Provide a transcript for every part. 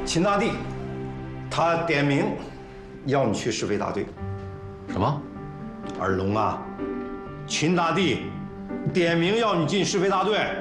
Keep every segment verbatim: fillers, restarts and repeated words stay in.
秦大帝，他点名要你去试飞大队。 什么？ 二龙啊，秦大帝点名要你进试飞大队。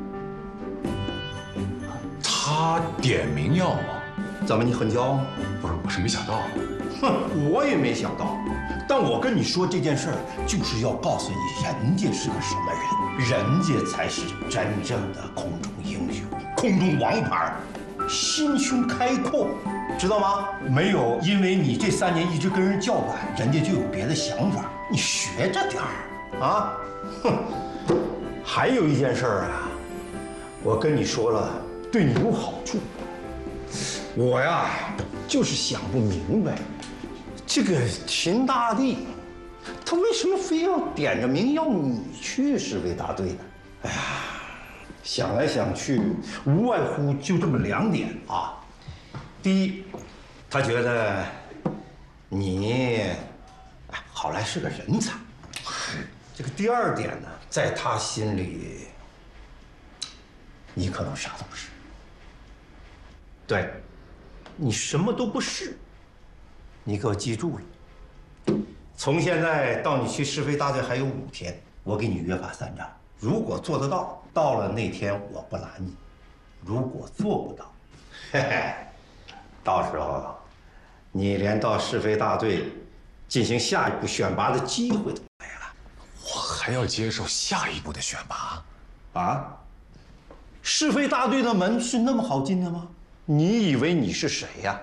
他点名要我？ 怎么你很骄傲吗？ 不是，我是没想到。 哼，我也没想到。但我跟你说这件事儿，就是要告诉你，人家是个什么人，人家才是真正的空中英雄，空中王牌，心胸开阔，知道吗？没有因为你这三年一直跟人叫板，人家就有别的想法，你学着点儿啊！哼，还有一件事儿啊，我跟你说了，对你有好处。我呀，就是想不明白，这个秦大帝，他为什么非要点着名要你去侍卫大队呢？哎呀，想来想去，无外乎就这么两点啊。第一，他觉得你，哎，好赖是个人才。这个第二点呢，在他心里，你可能啥都不是。对。你什么都不是，你给我记住了。从现在到你去试飞大队还有五天，我给你约法三章。如果做得到，到了那天我不拦你；如果做不到，嘿嘿，到时候你连到试飞大队进行下一步选拔的机会都没了。 我还要接受下一步的选拔？ 啊？试飞大队的门是那么好进的吗？你以为你是谁呀？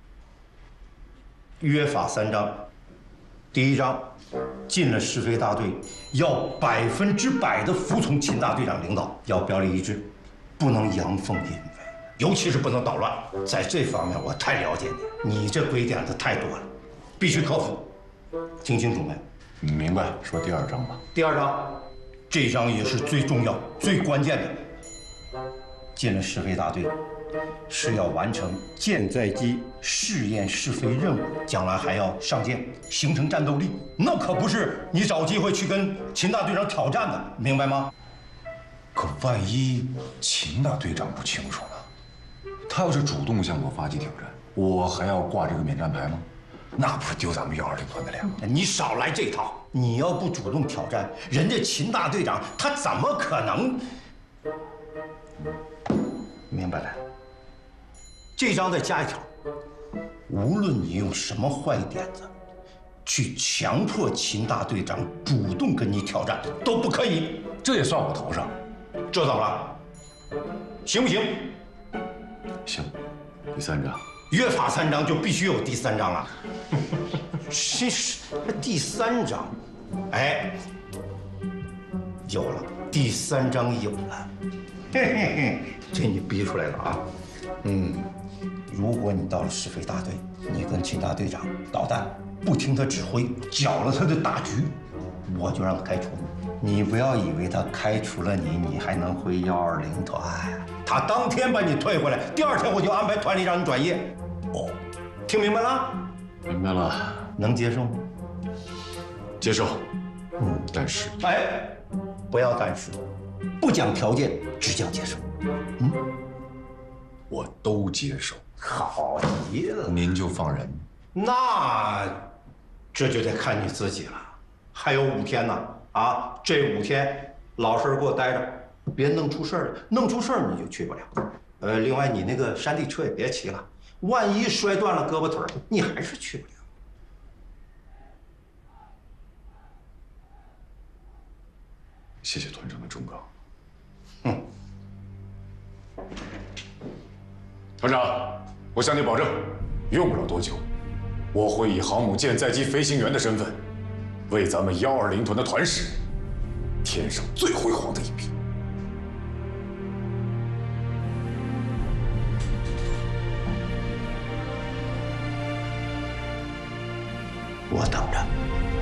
约法三章，第一章，进了试飞大队，要百分之百的服从秦大队长领导，要表里一致，不能阳奉阴违，尤其是不能捣乱。在这方面我太了解你，你这鬼点子太多了，必须克服。听清楚没？ 明白。说第二章吧。 第二章，这章也是最重要、最关键的。进了试飞大队，是要完成舰载机试验试飞任务，将来还要上舰，形成战斗力。那可不是你找机会去跟秦大队长挑战的，明白吗？ 可万一秦大队长不清楚呢？他要是主动向我发起挑战，我还要挂这个免战牌吗？那不是丢咱们幺二零团的脸吗？ 你少来这套！你要不主动挑战，人家秦大队长他怎么可能？明白了。这章再加一条，无论你用什么坏点子，去强迫秦大队长主动跟你挑战都不可以。 这也算我头上。 这怎么了？行不行？ 行。第三章。 约法三章就必须有第三章啊！真是第三章，哎，有了，第三章有了，嘿嘿嘿，这你逼出来了啊！嗯，如果你到了试飞大队，你跟秦大队长捣蛋，不听他指挥，搅了他的大局，我就让他开除你。你不要以为他开除了你，你还能回幺二零团，他当天把你退回来，第二天我就安排团里让你转业。哦，听明白了？ 明白了。 能接受吗？ 接受。 嗯， 但是， 哎，不要但是，不讲条件，只讲接受。嗯， 我都接受。 好极了， 您就放人。 那这就得看你自己了。还有五天呢，啊，这五天老实给我待着，别弄出事儿了。弄出事儿你就去不了。呃，另外你那个山地车也别骑了。万一摔断了胳膊腿儿，你还是去不了。 谢谢团长的忠告。 嗯， 团长，我向你保证，用不了多久，我会以航母舰载机飞行员的身份，为咱们幺二零团的团史添上最辉煌的一笔。 我等着。